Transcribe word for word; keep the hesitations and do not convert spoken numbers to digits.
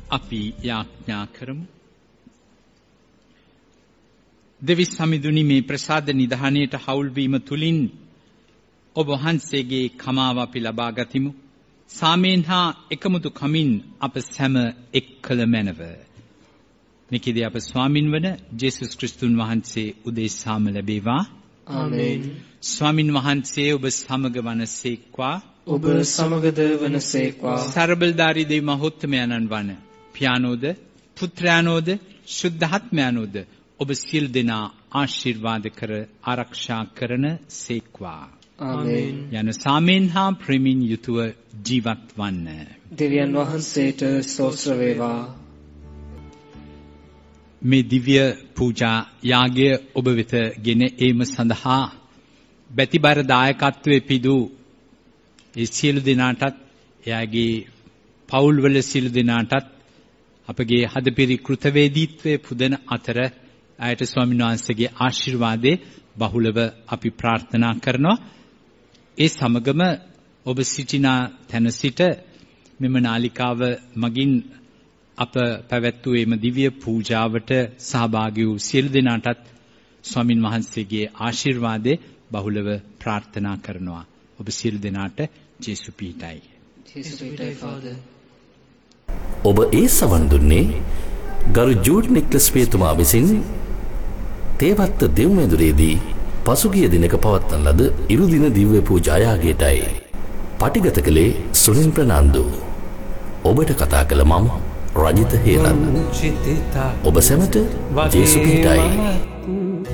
අපි යාඥා කරමු. දෙවිස් සමිඳුනි, මේ ප්‍රසාද නිධානයට හවුල් වීම තුලින් ඔබ වහන්සේගේ කමාව අපි ලබා ගතිමු. සාමයෙන් හා එකමුතු කමින් අප සැම එක් කළ මැනව. මෙකෙදී අප ස්වාමින් වන ජේසුස් ක්‍රිස්තුන් වහන්සේ උදෙසාම ලැබේවා. ආමේන්. ස්වාමින් වහන්සේ ඔබ සමග වනසේක්වා. ඔබ සමගද වනසේක්වා. සර්බලධාරී දෙවි මහෝත්තමයන්න් වන පියානෝද පුත්‍රයානෝද ශුද්ධාත්මයානෝද ඔබ සියලු දෙනා ආශිර්වාද කර ආරක්ෂා කරන සේක්වා. ආමේන්. යන සාමයෙන් හා ප්‍රේමයෙන් යුතුව ජීවත් වන්න. දෙවියන් වහන්සේට ස්තෝත්‍ර වේවා. මේ දිව්‍ය පූජා යාගය ඔබ වෙත ගෙන ඒම සඳහා බැතිබර දායකත්වයේ පිදු ඒ සියලු දෙනාටත් එයාගේ පවුල්වල සියලු දෙනාටත් අපගේ හදපිරි කෘතවේදීත්වයේ පුදන අතර ආයත ස්වාමීන් වහන්සේගේ ආශිර්වාදේ බහුලව අපි ප්‍රාර්ථනා කරනවා. ඒ සමගම ඔබ සිටින තැන සිට මෙම නාලිකාව මගින් අප පැවැත්වූ එම දිව්‍ය පූජාවට සහභාගී වූ සියලු දෙනාටත් ස්වාමින් වහන්සේගේ ආශිර්වාදේ බහුලව ප්‍රාර්ථනා කරනවා. ඔබ සියලු දෙනාට ජේසු පීඨයි. ජේසු පීඨයි ෆාදර්. ඔබ ඒ සවන් දුන්නේ ගරු ජූඩ් නික්ලස් පේතුමා විසින් තේවත්ත දෙව්මැදුරේදී පසුගිය දිනක පවත්වන ලද ඉරුදින දිව්‍ය පූජා යාගයටයි. පටිගත කළේ සුනිල් ප්‍රනාන්දු. ඔබට කතා කළ මම රජිත හේරත්. ඔබ සැමට ජේසු පීඨයි.